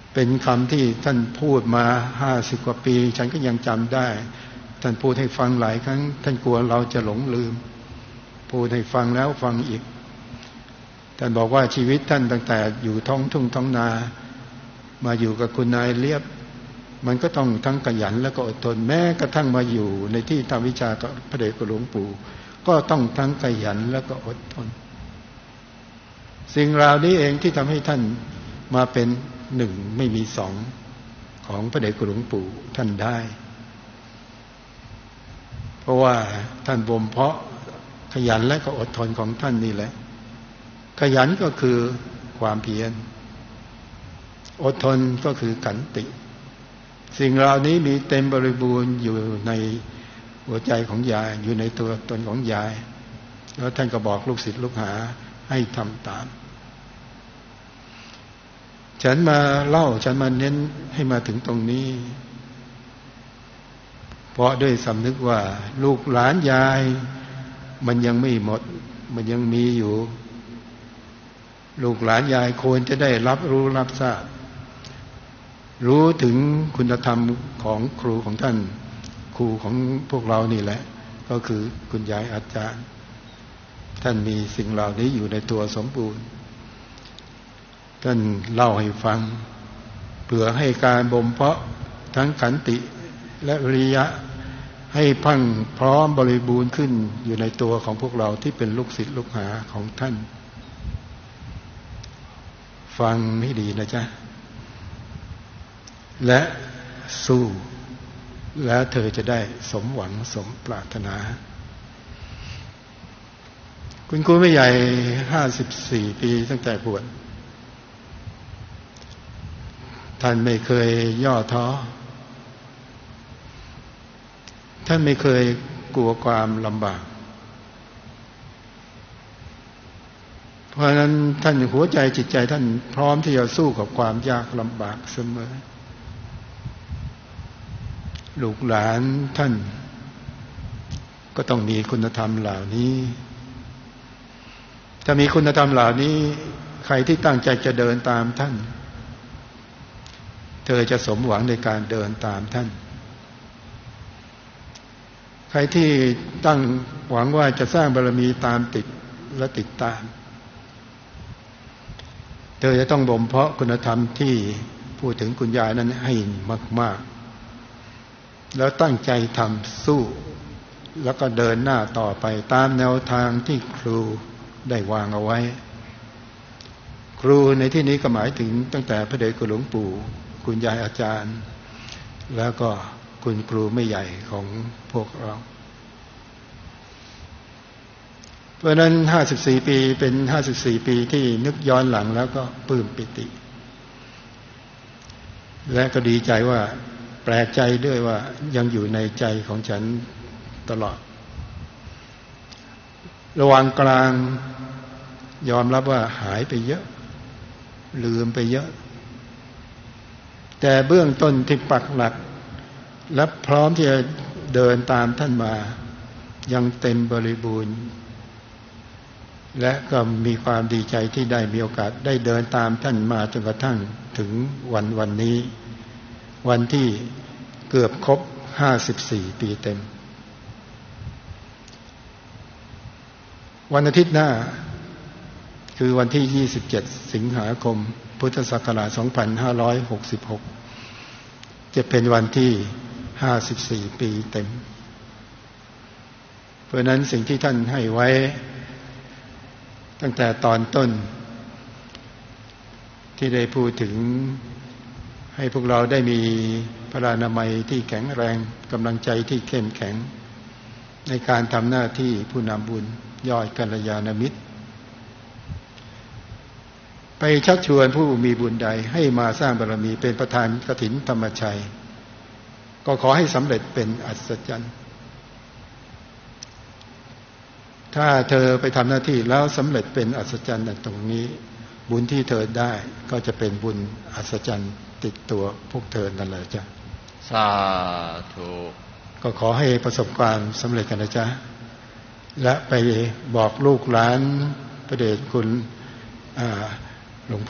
เป็นคำที่ท่านพูดมา50 กว่าปีฉันก็ยังจำได้ท่านพูดให้ฟังหลายครั้งท่านกลัวเราจะหลงลืมพูดให้ฟังแล้วฟังอีกท่านบอกว่าชีวิตท่านตั้งแต่อยู่ท้องทุ่งท้องนามาอยู่กับคุณนายเลียบมันก็ต้องทั้งขยันแล้วก็อดทนแม้กระทั่งมาอยู่ในที่ทำวิชากับพระเดชคุณหลวงปู่ก็ต้องทั้งขยันแล้วก็อดทนสิ่งราวนี้เองที่ทำให้ท่านมาเป็นหนึ่งไม่มีสองของพระเดชคุณหลวงปู่ท่านได้เพราะว่าท่านบ่มเพาะขยันและก็อดทนของท่านนี่แหละขยันก็คือความเพียรอดทนก็คือขันติสิ่งเหล่านี้มีเต็มบริบูรณ์อยู่ในหัวใจของยายอยู่ในตัวตนของยายแล้วท่านก็บอกลูกศิษย์ลูกหาให้ทำตามฉันมาเล่าฉันมาเน้นให้มาถึงตรงนี้เพราะด้วยสำนึกว่าลูกหลานยายมันยังไม่หมดมันยังมีอยู่ลูกหลานยายควรจะได้รับรู้รับทราบรู้ถึงคุณธรรมของครูของท่านครูของพวกเรานี่แหละก็คือคุณยายอาจารย์ท่านมีสิ่งเหล่านี้อยู่ในตัวสมบูรณ์ท่านเล่าให้ฟังเพื่อให้การบ่มเพาะทั้งขันติและวิริยะให้พังพร้อมบริบูรณ์ขึ้นอยู่ในตัวของพวกเราที่เป็นลูกศิษย์ลูกหาของท่านฟังให้ดีนะจ๊ะและสู้แล้วเธอจะได้สมหวังสมปรารถนาคุณครูแม่ใหญ่54 ปีตั้งแต่บวชท่านไม่เคยย่อท้อท่านไม่เคยกลัวความลำบากเพราะฉะนั้นท่านหัวใจจิตใจท่านพร้อมที่จะสู้กับความยากลำบากเสมอลูกหลานท่านก็ต้องมีคุณธรรมเหล่านี้ถ้ามีคุณธรรมเหล่านี้ใครที่ตั้งใจจะเดินตามท่านเธอจะสมหวังในการเดินตามท่านใครที่ตั้งหวังว่าจะสร้างบารมีตามติดและติดตามเธอจะต้องบ่มเพาะคุณธรรมที่พูดถึงคุณยายนั้นให้มากๆแล้วตั้งใจทำสู้แล้วก็เดินหน้าต่อไปตามแนวทางที่ครูได้วางเอาไว้ครูในที่นี้ก็หมายถึงตั้งแต่พระเดชคุณหลวงปู่คุณยายอาจารย์แล้วก็คุณครูไม่ใหญ่ของพวกเราเพราะนั้น54 ปีเป็น54 ปีที่นึกย้อนหลังแล้วก็ปลื้มปิติและก็ดีใจว่าแปลกใจด้วยว่ายังอยู่ในใจของฉันตลอดระหว่างกลางยอมรับว่าหายไปเยอะลืมไปเยอะแต่เบื้องต้นที่ปักหลักและพร้อมที่จะเดินตามท่านมายังเต็มบริบูรณ์และก็มีความดีใจที่ได้มีโอกาสได้เดินตามท่านมาจนกระทั่งถึงวันนี้วันที่เกือบครบ54 ปีเต็มวันอาทิตย์หน้าคือวันที่27 สิงหาคมพุทธศักราช 2566จะเป็นวันที่54 ปีเต็มเพราะนั้นสิ่งที่ท่านให้ไว้ตั้งแต่ตอนต้นที่ได้พูดถึงให้พวกเราได้มีพลานามัยที่แข็งแรงกำลังใจที่เข้มแข็งในการทำหน้าที่ผู้นำบุญยอดกัลยาณมิตรไปชักชวนผู้มีบุญใดให้มาสร้างบารมีเป็นประธานกฐินธรรมชัยก็ขอให้สำเร็จเป็นอัศจรรย์ถ้าเธอไปทำหน้าที่แล้วสำเร็จเป็นอัศจรรย์ตรงนี้บุญที่เธอได้ก็จะเป็นบุญอัศจรรย์ติดตัวพวกเธอนั่นแหละจ้ะสาธุก็ขอให้ประสบความสำเร็จกันนะจ๊ะและไปบอกลูกหลานพระเดชคุณ